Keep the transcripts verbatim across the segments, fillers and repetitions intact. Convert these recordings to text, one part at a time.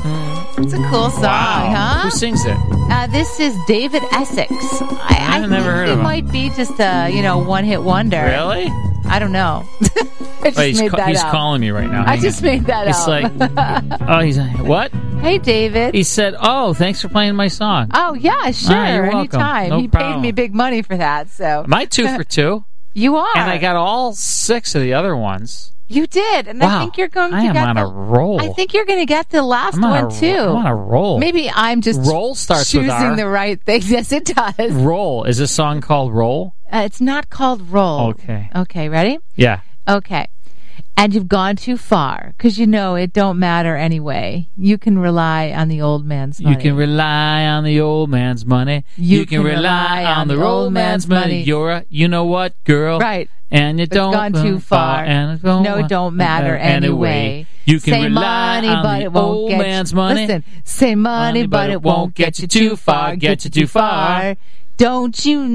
It's a cool song, wow. huh? Who sings it? Uh, this is David Essex. I, I've I never think heard it of him. might be just a, you know, one-hit wonder. Really? I don't know. I just Wait, he's made ca- that he's up. calling me right now. I Hang just on. made that He's up. like, oh, he's what? Hey, David. He said, oh, thanks for playing my song. Oh, yeah, sure. Ah, you're welcome. Anytime. No he problem. paid me big money for that, so. Am I two for two? You are. And I got all six of the other ones. You did, and Wow. I think you're going to I am get on the, a roll. I think you're going to get the last I'm on one, a, too. I'm on a roll. Maybe I'm just Roll starts choosing with R. the right thing. Yes, it does. Roll. Is this song called Roll? Uh, it's not called Roll. Okay. Okay, ready? Yeah. Okay. And you've gone too far, because you know it don't matter anyway. You can rely on the old man's money. You can rely on the old man's money. You can, can rely, rely on the old man's money. You're a, you know what, girl? Right. And you It's don't gone too far. And it don't No, it don't matter anyway. You can say rely money, on but the it won't old get man's you, money. Listen, say money, but it won't get you too far. Get you too far. Don't you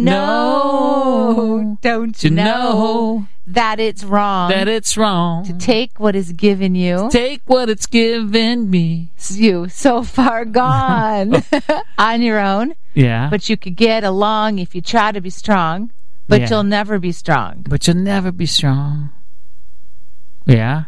know? Don't you To know know that it's wrong that it's wrong to take what is given you? Take what it's given me. You so far gone on your own, Yeah. but you could get along if you try to be strong, but Yeah. you'll never be strong. But you'll never be strong. Yeah.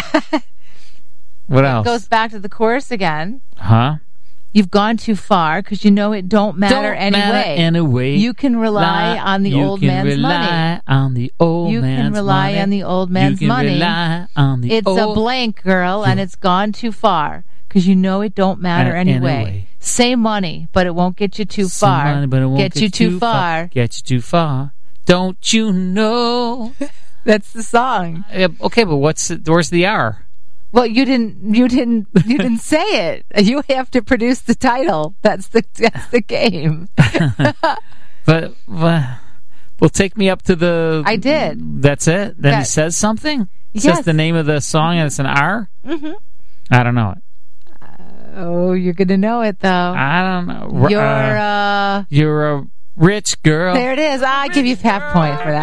What It else? goes back to the chorus again. Huh? You've gone too far because you know it don't matter Don't anyway. matter anyway. You can rely Lie- on the you old can man's rely money. on the old You man's can rely money. on the old man's you can money. Rely on the It's old a blank, girl, and it's gone too far because you know it don't matter Uh, anyway. anyway. Say money, but it won't get you too Some far. money, but it won't get, you too far. Get you too far. Don't you know? That's the song. Yeah, okay, but what's the, where's the R? Well, you didn't. You didn't. You didn't say it. You have to produce the title. That's the. That's the game. But, but well, take me up to the. I did. That's it. Then he That- says something. He Yes. says the name of the song and it's an R. Mm-hmm. I don't know it. Oh, you're gonna know it though. I don't know. You're. Uh, uh you're a rich girl. There it is. I give you half point for that.